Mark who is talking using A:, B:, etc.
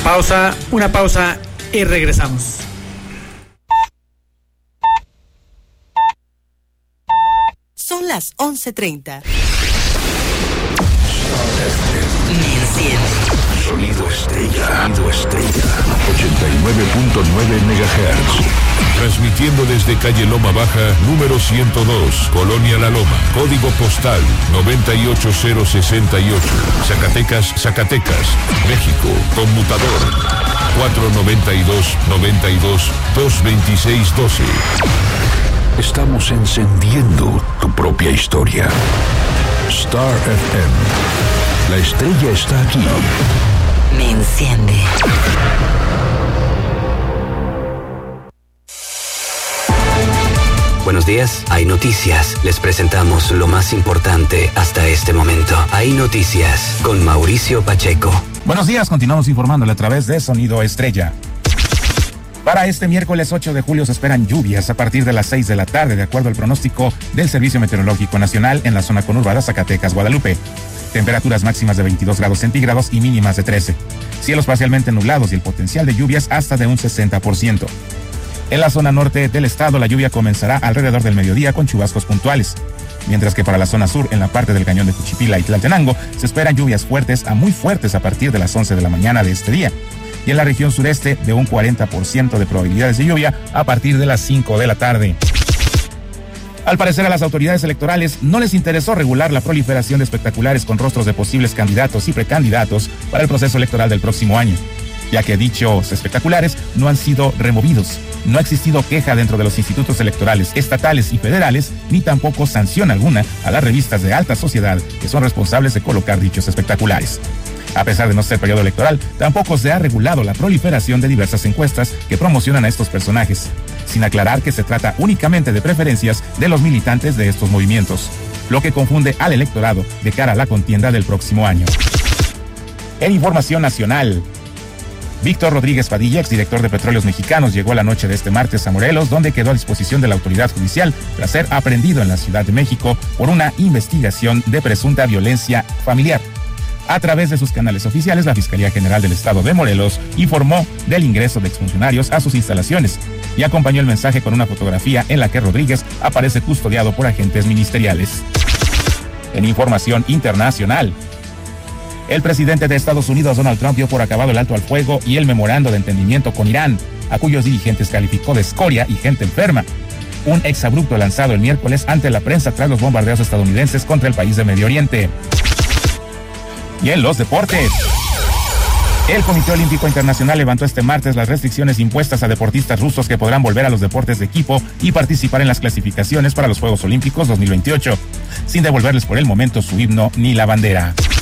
A: Una pausa y regresamos.
B: Son las 11:30.
C: Me enciende.
D: Sonido Estrella. 89.9 MHz. Transmitiendo desde calle Loma Baja, número 102, Colonia La Loma. Código postal 98068. Zacatecas, México. Conmutador 492-92-226-12. Estamos encendiendo tu propia historia. Star FM. La estrella está aquí.
C: Me enciende. Buenos días, hay noticias. Les presentamos lo más importante hasta este momento. Hay noticias con Mauricio Pacheco.
E: Buenos días, continuamos informándole a través de Sonido Estrella. Para este miércoles 8 de julio se esperan lluvias a partir de las 6 de la tarde, de acuerdo al pronóstico del Servicio Meteorológico Nacional en la zona conurbada Zacatecas, Guadalupe. Temperaturas máximas de 22 grados centígrados y mínimas de 13. Cielos parcialmente nublados y el potencial de lluvias hasta de un 60%. En la zona norte del estado, la lluvia comenzará alrededor del mediodía con chubascos puntuales. Mientras que para la zona sur, en la parte del cañón de Cuchipila y Tlaltenango, se esperan lluvias fuertes a muy fuertes a partir de las 11 de la mañana de este día. Y en la región sureste, de un 40% de probabilidades de lluvia a partir de las 5 de la tarde. Al parecer, a las autoridades electorales no les interesó regular la proliferación de espectaculares con rostros de posibles candidatos y precandidatos para el proceso electoral del próximo año, ya que dichos espectaculares no han sido removidos. No ha existido queja dentro de los institutos electorales estatales y federales, ni tampoco sanción alguna a las revistas de alta sociedad que son responsables de colocar dichos espectaculares. A pesar de no ser periodo electoral, tampoco se ha regulado la proliferación de diversas encuestas que promocionan a estos personajes, sin aclarar que se trata únicamente de preferencias de los militantes de estos movimientos, lo que confunde al electorado de cara a la contienda del próximo año. En información nacional, Víctor Rodríguez Padilla, exdirector de Petróleos Mexicanos, llegó la noche de este martes a Morelos, donde quedó a disposición de la autoridad judicial tras ser aprehendido en la Ciudad de México por una investigación de presunta violencia familiar. A través de sus canales oficiales, la Fiscalía General del Estado de Morelos informó del ingreso de exfuncionarios a sus instalaciones y acompañó el mensaje con una fotografía en la que Rodríguez aparece custodiado por agentes ministeriales. En información internacional, el presidente de Estados Unidos, Donald Trump, dio por acabado el alto al fuego y el memorando de entendimiento con Irán, a cuyos dirigentes calificó de escoria y gente enferma. Un exabrupto lanzado el miércoles ante la prensa tras los bombardeos estadounidenses contra el país de Medio Oriente. Y en los deportes, el Comité Olímpico Internacional levantó este martes las restricciones impuestas a deportistas rusos que podrán volver a los deportes de equipo y participar en las clasificaciones para los Juegos Olímpicos 2028, sin devolverles por el momento su himno ni la bandera.